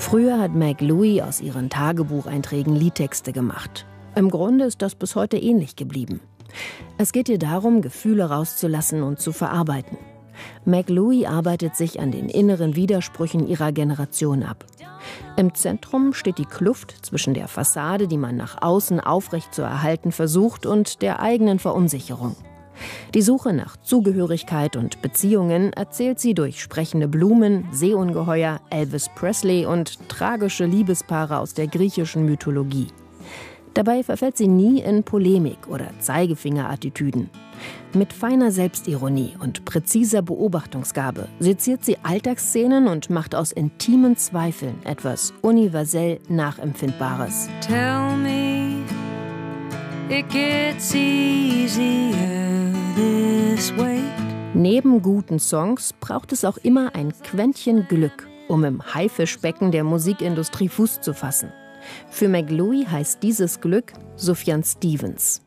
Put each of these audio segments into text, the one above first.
Früher hat Meg Louie aus ihren Tagebucheinträgen Liedtexte gemacht. Im Grunde ist das bis heute ähnlich geblieben. Es geht ihr darum, Gefühle rauszulassen und zu verarbeiten. Meg Louie arbeitet sich an den inneren Widersprüchen ihrer Generation ab. Im Zentrum steht die Kluft zwischen der Fassade, die man nach außen aufrecht zu erhalten versucht, und der eigenen Verunsicherung. Die Suche nach Zugehörigkeit und Beziehungen erzählt sie durch sprechende Blumen, Seeungeheuer, Elvis Presley und tragische Liebespaare aus der griechischen Mythologie. Dabei verfällt sie nie in Polemik oder Zeigefingerattitüden. Mit feiner Selbstironie und präziser Beobachtungsgabe seziert sie Alltagsszenen und macht aus intimen Zweifeln etwas universell Nachempfindbares. Tell me it gets easier this way. Neben guten Songs braucht es auch immer ein Quäntchen Glück, um im Haifischbecken der Musikindustrie Fuß zu fassen. Für Meg Louie heißt dieses Glück Sufjan Stevens.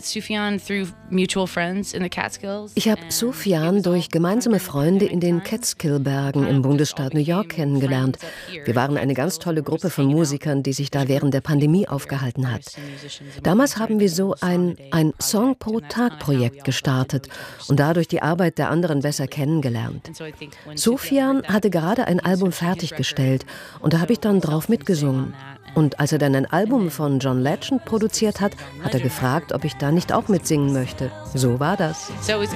Ich habe Sufjan durch gemeinsame Freunde in den Catskill-Bergen im Bundesstaat New York kennengelernt. Wir waren eine ganz tolle Gruppe von Musikern, die sich da während der Pandemie aufgehalten hat. Damals haben wir so ein Song-pro-Tag-Projekt gestartet und dadurch die Arbeit der anderen besser kennengelernt. Sufjan hatte gerade ein Album fertiggestellt und da habe ich dann drauf mitgesungen. Und als er dann ein Album von John Legend produziert hat, hat er gefragt, ob ich da nicht auch mitsingen möchte. So war das.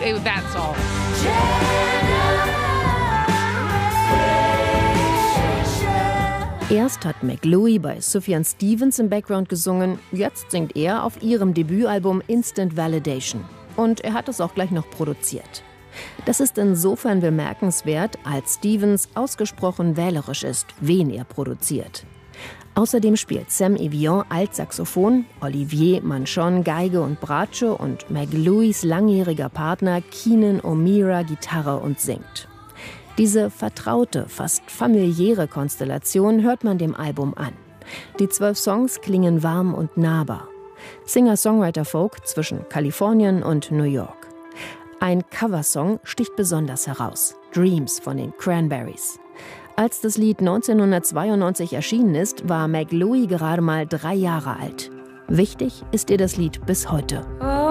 Erst hat Meg Louie bei Sufjan Stevens im Background gesungen, jetzt singt er auf ihrem Debütalbum Instant Validation. Und er hat es auch gleich noch produziert. Das ist insofern bemerkenswert, als Stevens ausgesprochen wählerisch ist, wen er produziert. Außerdem spielt Sam Evian Altsaxophon, Olivier Manchon Geige und Bratsche und Meg Louies langjähriger Partner Keenan O'Meara Gitarre und singt. Diese vertraute, fast familiäre Konstellation hört man dem Album an. Die 12 Songs klingen warm und nahbar. Singer-Songwriter-Folk zwischen Kalifornien und New York. Ein Coversong sticht besonders heraus: Dreams von den Cranberries. Als das Lied 1992 erschienen war Meg Louie gerade mal 3 Jahre alt. Wichtig ist ihr das Lied bis heute. Oh.